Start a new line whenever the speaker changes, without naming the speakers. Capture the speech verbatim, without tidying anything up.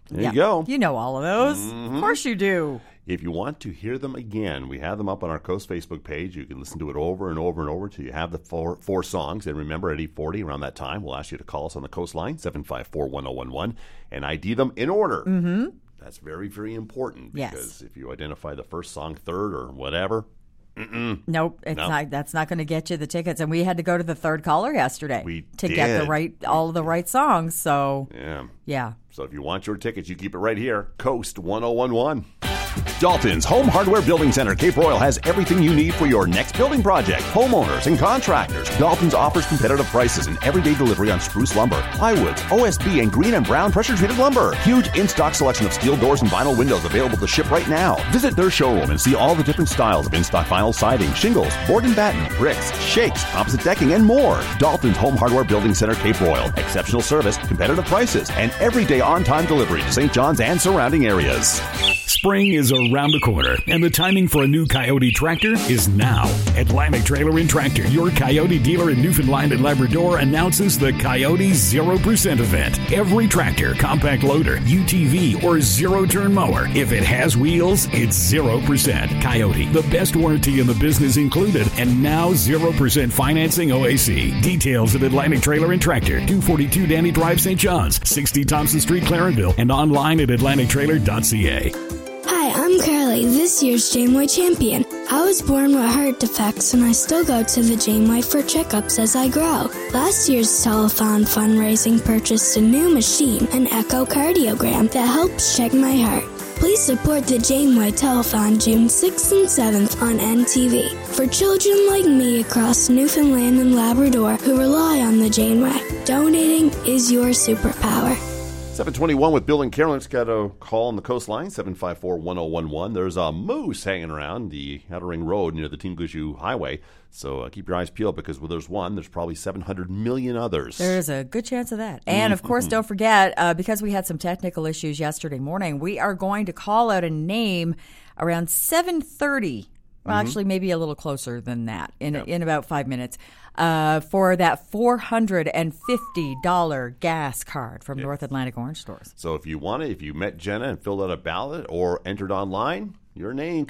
There
yeah.
you go.
You know all of those.
Mm-hmm.
Of course you do.
If you want to hear them again, we have them up on our Coast Facebook page. You can listen to it over and over and over till you have the four, four songs. And remember, at eight forty, around that time, we'll ask you to call us on the Coast line, seven five four, one oh one one, and I D them in order.
Mm-hmm.
That's very, very important
Yes.
because if you identify the first song third or whatever, mm-mm.
Nope, it's
No.
not. That's not going to get you the tickets. And we had to go to the third caller yesterday
We
to get the
did.
right, all of the right songs. So
Yeah.
yeah.
So if you want your tickets, you keep it right here. Coast one oh one one. Dalton's Home Hardware Building Center, Cape Royal, has everything you need for your next building project. Homeowners and contractors. Dalton's offers competitive prices and everyday delivery on spruce lumber, plywoods, O S B, and green and brown pressure-treated lumber. Huge in-stock selection of steel doors and vinyl windows available to ship right now. Visit their showroom and see all the different styles of in-stock vinyl siding, shingles, board and batten, bricks, shakes, composite decking, and more. Dalton's Home Hardware Building Center, Cape Royal. Exceptional service, competitive prices, and everyday on-time delivery to Saint John's and surrounding areas.
Spring is around the corner, and the timing for a new Coyote tractor is now. Atlantic Trailer and Tractor, your Coyote dealer in Newfoundland and Labrador, announces the Coyote zero percent event. Every tractor, compact loader, U T V, or zero-turn mower, if it has wheels, it's zero percent. Coyote, the best warranty in the business included, and now zero percent financing O A C. Details at Atlantic Trailer and Tractor, two forty-two Danny Drive, Saint John's, sixty Thompson Street, Clarenville, and online at atlantic trailer dot c a.
Hi, I'm Carly, this year's Janeway champion. I was born with heart defects and I still go to the Janeway for checkups as I grow. Last year's telethon fundraising purchased a new machine, an echocardiogram, that helps check my heart. Please support the Janeway Telethon June sixth and seventh on N T V for children like me across Newfoundland and Labrador who rely on the Janeway. Donating is your superpower.
seven twenty-one with Bill and Carolyn. It's got a call on the coastline, seven five four, one oh one one. There's a moose hanging around the Outer Ring Road near the Teamgushu Highway. So uh, keep your eyes peeled because well, there's one, there's probably seven hundred million others.
There's a good chance of that. And, of course, don't forget, uh, because we had some technical issues yesterday morning, we are going to call out a name around seven thirty. Well, mm-hmm. actually, maybe a little closer than that in yeah. in about five minutes. Uh, for that four hundred fifty dollars gas card from yeah. North Atlantic Orange Stores.
So if you want it, if you met Jenna and filled out a ballot or entered online, your name